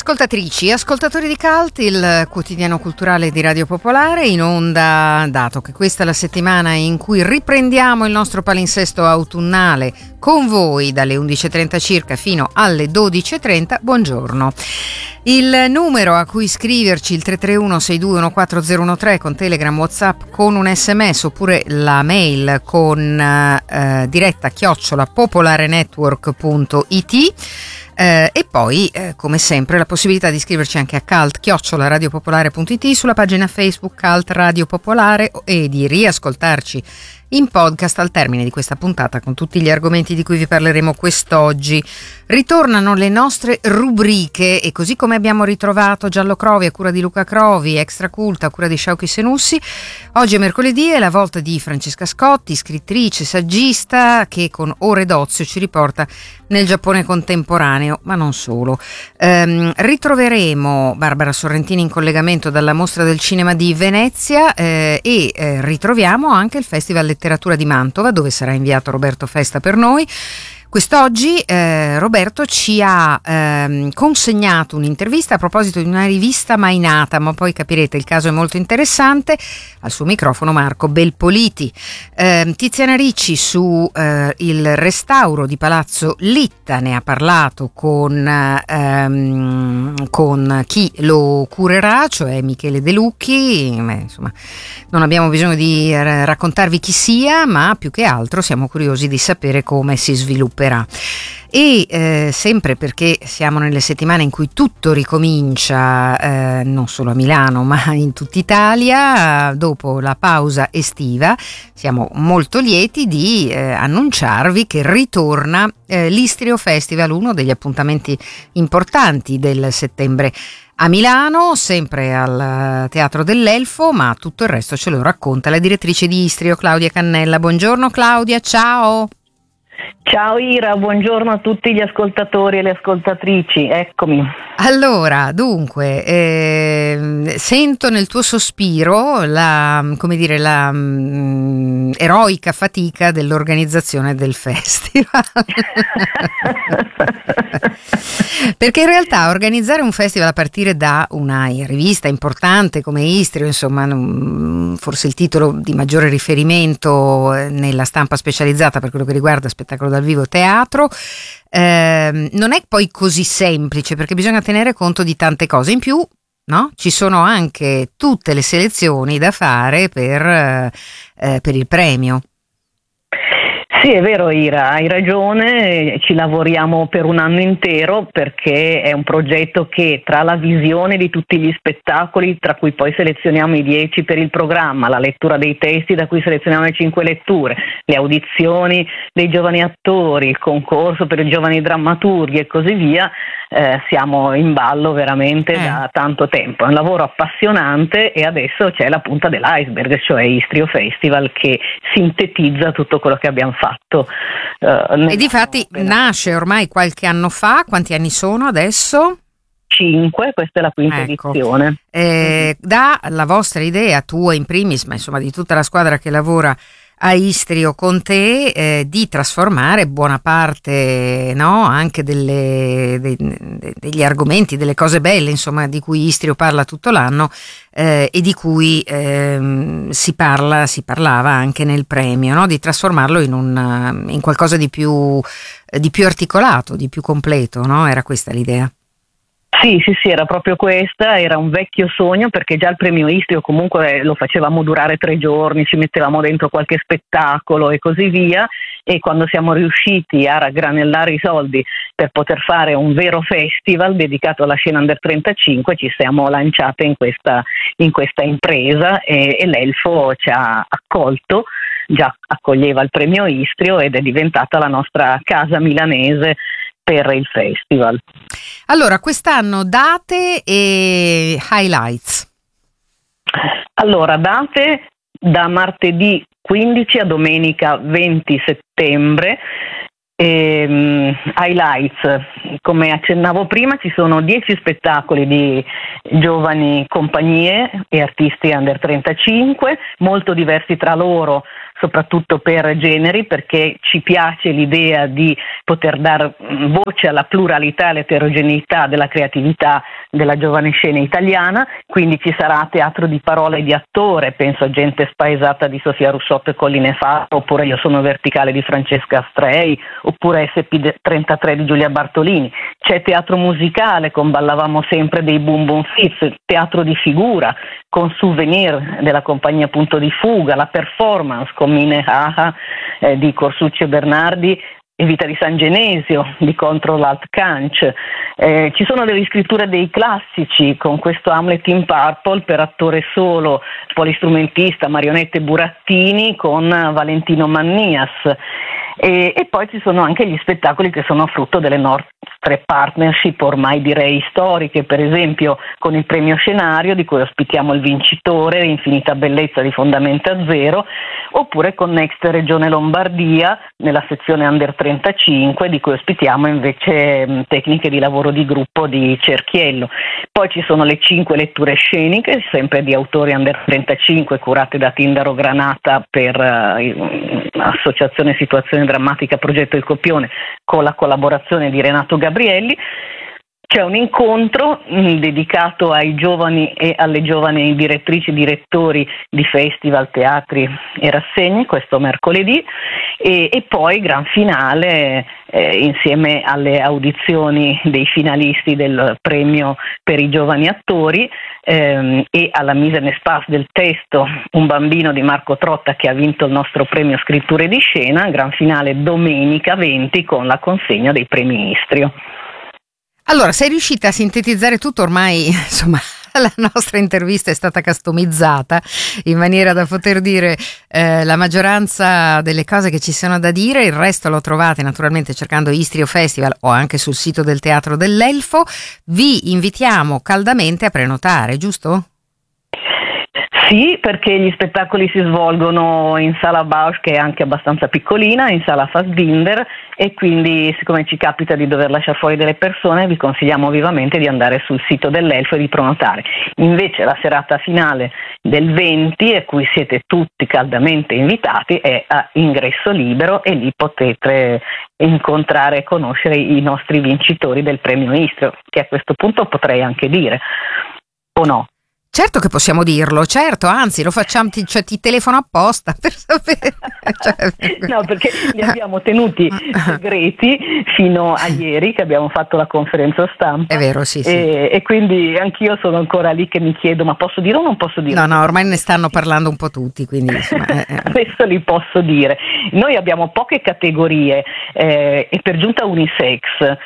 Ascoltatrici, ascoltatori di Cult, il quotidiano culturale di Radio Popolare, in onda, dato che questa è la settimana in cui riprendiamo il nostro palinsesto autunnale con voi dalle 11.30 circa fino alle 12.30. Buongiorno. Il numero a cui scriverci, il 331-6214013 con Telegram, WhatsApp, con un SMS, oppure la mail con diretta @popolarenetwork.it. E poi come sempre la possibilità di iscriverci anche a cult@radiopopolare.it, sulla pagina Facebook Cult Radio Popolare, e di riascoltarci in podcast al termine di questa puntata con tutti gli argomenti di cui vi parleremo quest'oggi. Ritornano le nostre rubriche e così come abbiamo ritrovato Giallo Crovi a cura di Luca Crovi, Extra Cult a cura di Shauki Senussi, oggi è mercoledì, è la volta di Francesca Scotti, scrittrice, saggista, che con Ore d'Ozio ci riporta nel Giappone contemporaneo, ma non solo. Ritroveremo Barbara Sorrentini in collegamento dalla Mostra del Cinema di Venezia e ritroviamo anche il Festival Letteratura di Mantova, dove sarà inviato Roberto Festa per noi. Quest'oggi Roberto ci ha consegnato un'intervista a proposito di una rivista mai nata, ma poi capirete, il caso è molto interessante. Al suo microfono Marco Belpoliti. Tiziana Ricci su il restauro di Palazzo Litta ne ha parlato con chi lo curerà, cioè Michele De Lucchi. Insomma, non abbiamo bisogno di raccontarvi chi sia, ma più che altro siamo curiosi di sapere come si svilupperà. E sempre perché siamo nelle settimane in cui tutto ricomincia, non solo a Milano ma in tutta Italia, dopo la pausa estiva, siamo molto lieti di annunciarvi che ritorna l'Istrio Festival, uno degli appuntamenti importanti del settembre a Milano, sempre al Teatro dell'Elfo, ma tutto il resto ce lo racconta la direttrice di Istrio, Claudia Cannella. Buongiorno Claudia, ciao! Ciao Ira, buongiorno a tutti gli ascoltatori e le ascoltatrici, eccomi. Allora, dunque, sento nel tuo sospiro la eroica fatica dell'organizzazione del festival. Perché in realtà organizzare un festival a partire da una rivista importante come Istrio, insomma, forse il titolo di maggiore riferimento nella stampa specializzata per quello che riguarda spettacolo dal vivo, teatro, non è poi così semplice, perché bisogna tenere conto di tante cose in più, no? Ci sono anche tutte le selezioni da fare per il premio. Sì, è vero Ira, hai ragione, ci lavoriamo per un anno intero perché è un progetto che tra la visione di tutti gli spettacoli, tra cui poi selezioniamo i 10 per il programma, la lettura dei testi da cui selezioniamo le 5 letture, le audizioni dei giovani attori, il concorso per i giovani drammaturghi e così via, siamo in ballo veramente da tanto tempo. È un lavoro appassionante e adesso c'è la punta dell'iceberg, cioè Istrio Festival, che sintetizza tutto quello che abbiamo fatto. E difatti nasce ormai qualche anno fa. Quanti anni sono adesso? 5, questa è la quinta edizione. Da la vostra idea, tua in primis, ma insomma di tutta la squadra che lavora a Istrio con te, di trasformare buona parte, no, anche degli argomenti, delle cose belle, insomma, di cui Istrio parla tutto l'anno, e di cui si parlava anche nel premio, no? Di trasformarlo in qualcosa di più articolato, di più completo, no? Era questa l'idea. Sì, era proprio questa, era un vecchio sogno, perché già il premio Istrio comunque lo facevamo durare 3 giorni, ci mettevamo dentro qualche spettacolo e così via, e quando siamo riusciti a raggranellare i soldi per poter fare un vero festival dedicato alla scena under 35, ci siamo lanciate in questa impresa e l'Elfo ci ha accolto, già accoglieva il premio Istrio ed è diventata la nostra casa milanese per il festival. Allora, quest'anno date e highlights. Allora, date da martedì 15 a domenica 20 settembre. Highlights, come accennavo prima, ci sono 10 spettacoli di giovani compagnie e artisti under 35, molto diversi tra loro, soprattutto per generi, perché ci piace l'idea di poter dar voce alla pluralità e all'eterogeneità della creatività della giovane scena italiana, quindi ci sarà teatro di parola e di attore, penso a Gente spaesata di Sofia Russotto e Colline Fato, oppure Io sono verticale di Francesca Astrei, oppure SP33 di Giulia Bartolini. C'è teatro musicale con Ballavamo sempre dei Boom Boom Fizz, teatro di figura con Souvenir della compagnia Punto di Fuga, la performance con Mine Haha di Corsucci e Bernardi e Vita di San Genesio di Control Alt Canch. Ci sono delle riscritture dei classici con questo Hamlet in Purple per attore solo, polistrumentista, marionette Burattini con Valentino Mannias. E poi ci sono anche gli spettacoli che sono frutto delle nostre partnership ormai direi storiche, per esempio con il premio Scenario di cui ospitiamo il vincitore, Infinita Bellezza di Fondamenta Zero, oppure con Next Regione Lombardia nella sezione Under 35 di cui ospitiamo invece tecniche di lavoro di gruppo di Cerchiello. Poi ci sono le 5 letture sceniche, sempre di autori Under 35 curate da Tindaro Granata per Associazione Situazione Drammatica Progetto Il Copione con la collaborazione di Renato Gabrielli. C'è un incontro dedicato ai giovani e alle giovani direttrici e direttori di festival, teatri e rassegne questo mercoledì e poi gran finale insieme alle audizioni dei finalisti del premio per i giovani attori e alla mise en espace del testo Un bambino di Marco Trotta che ha vinto il nostro premio Scritture di Scena, gran finale domenica 20 con la consegna dei premi Istrio. Allora, sei riuscita a sintetizzare tutto, ormai insomma la nostra intervista è stata customizzata in maniera da poter dire la maggioranza delle cose che ci sono da dire, il resto lo trovate naturalmente cercando Istrio Festival o anche sul sito del Teatro dell'Elfo. Vi invitiamo caldamente a prenotare, giusto? Sì, perché gli spettacoli si svolgono in Sala Bausch, che è anche abbastanza piccolina, in Sala Fassbinder, e quindi siccome ci capita di dover lasciare fuori delle persone vi consigliamo vivamente di andare sul sito dell'Elfo e di prenotare. Invece la serata finale del 20, a cui siete tutti caldamente invitati, è a ingresso libero e lì potete incontrare e conoscere i nostri vincitori del premio Istrio, che a questo punto potrei anche dire, o no? Certo che possiamo dirlo, certo, anzi lo facciamo, cioè ti telefono apposta per sapere. No, perché li abbiamo tenuti segreti fino a ieri che abbiamo fatto la conferenza stampa. È vero, sì. E quindi anch'io sono ancora lì che mi chiedo ma posso dire o non posso dire? No, ormai ne stanno parlando un po' tutti, quindi insomma, Adesso li posso dire. Noi abbiamo poche categorie e per giunta unisex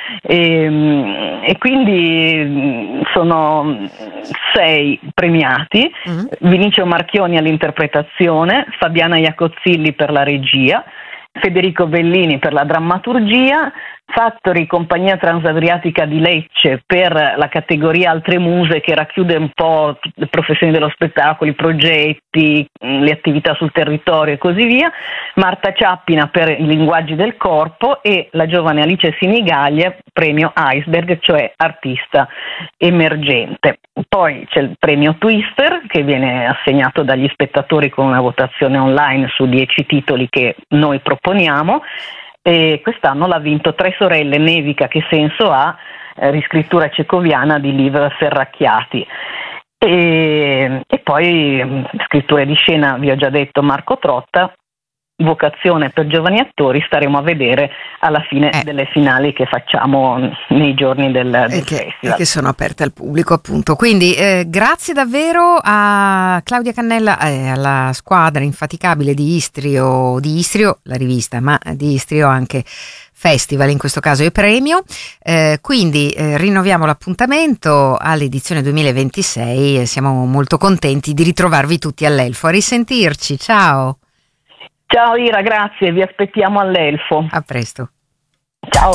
e quindi sono 6 premiati, Vinicio Marchioni all'interpretazione, Fabiana Iacozzilli per la regia, Federico Bellini per la drammaturgia, Factory Compagnia Transadriatica di Lecce per la categoria Altre Muse che racchiude un po' le professioni dello spettacolo, i progetti, le attività sul territorio e così via, Marta Ciappina per i linguaggi del corpo e la giovane Alice Sinigaglia premio Iceberg, cioè artista emergente. Poi c'è il premio Twister che viene assegnato dagli spettatori con una votazione online su 10 titoli che noi proponiamo. E quest'anno l'ha vinto Tre sorelle, Nevica che senso ha, riscrittura cecoviana di Liv Serracchiati e poi scritture di scena, vi ho già detto, Marco Trotta, vocazione per giovani attori, staremo a vedere alla fine delle finali che facciamo nei giorni del festival. Che sono aperte al pubblico appunto, quindi grazie davvero a Claudia Cannella e alla squadra infaticabile di Istrio, la rivista, ma di Istrio anche Festival, in questo caso e premio, quindi rinnoviamo l'appuntamento all'edizione 2026 e siamo molto contenti di ritrovarvi tutti all'Elfo. A risentirci, ciao! Ciao Ira, grazie, vi aspettiamo all'Elfo. A presto. Ciao.